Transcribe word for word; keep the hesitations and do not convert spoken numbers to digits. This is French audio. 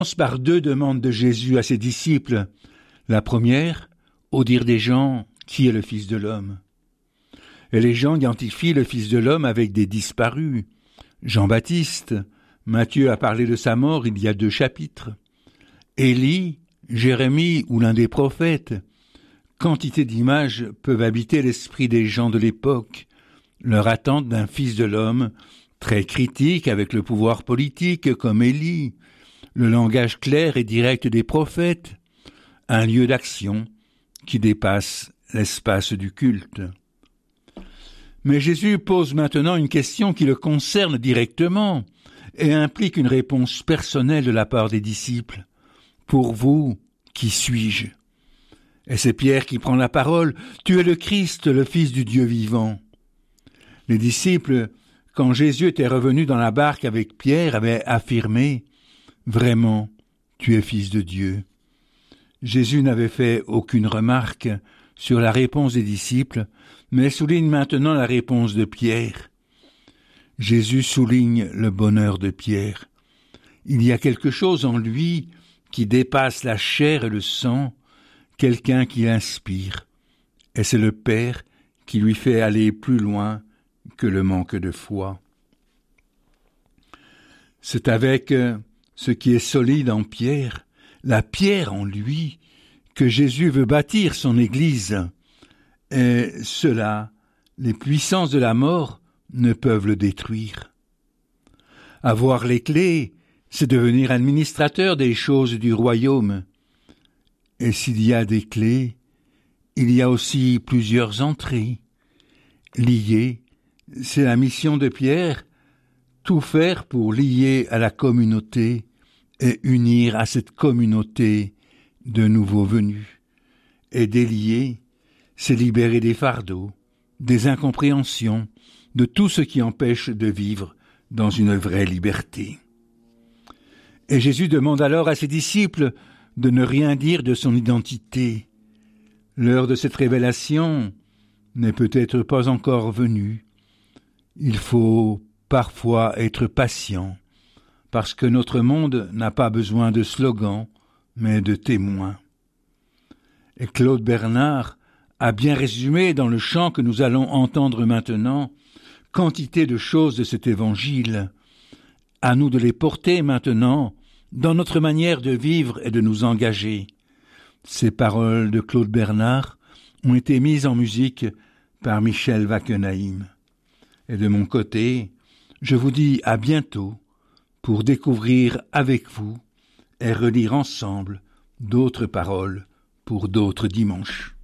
par deux demandes de Jésus à ses disciples. La première, au dire des gens, qui est le Fils de l'homme? Et les gens identifient le Fils de l'homme avec des disparus. Jean-Baptiste, Matthieu a parlé de sa mort il y a deux chapitres. Élie, Jérémie ou l'un des prophètes. Quantité d'images peuvent habiter l'esprit des gens de l'époque. Leur attente d'un Fils de l'homme, très critique avec le pouvoir politique comme Élie, le langage clair et direct des prophètes, un lieu d'action qui dépasse l'espace du culte. Mais Jésus pose maintenant une question qui le concerne directement et implique une réponse personnelle de la part des disciples. Pour vous, qui suis-je? Et c'est Pierre qui prend la parole. Tu es le Christ, le Fils du Dieu vivant. Les disciples, quand Jésus était revenu dans la barque avec Pierre, avaient affirmé « Vraiment, tu es Fils de Dieu ». Jésus n'avait fait aucune remarque sur la réponse des disciples, mais souligne maintenant la réponse de Pierre. Jésus souligne le bonheur de Pierre. Il y a quelque chose en lui qui dépasse la chair et le sang, quelqu'un qui l'inspire, et c'est le Père qui lui fait aller plus loin que le manque de foi. C'est avec ce qui est solide en Pierre, la pierre en lui, que Jésus veut bâtir son Église, et cela, les puissances de la mort ne peuvent le détruire. Avoir les clés, c'est devenir administrateur des choses du royaume. Et s'il y a des clés, il y a aussi plusieurs entrées. Lier, c'est la mission de Pierre, tout faire pour lier à la communauté et unir à cette communauté de nouveaux venus. Et délier, c'est libérer des fardeaux, des incompréhensions, de tout ce qui empêche de vivre dans une vraie liberté. Et Jésus demande alors à ses disciples de ne rien dire de son identité. L'heure de cette révélation n'est peut-être pas encore venue. Il faut parfois être patient, parce que notre monde n'a pas besoin de slogans, mais de témoins. Et Claude Bernard a bien résumé dans le chant que nous allons entendre maintenant quantité de choses de cet évangile. À nous de les porter maintenant dans notre manière de vivre et de nous engager. Ces paroles de Claude Bernard ont été mises en musique par Michel Wackenheim. Et de mon côté, je vous dis à bientôt pour découvrir avec vous et relire ensemble d'autres paroles pour d'autres dimanches.